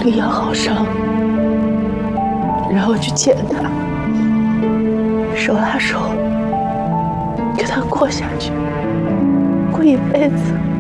力养好伤，然后去见他，手拉手，跟他过下去，过一辈子。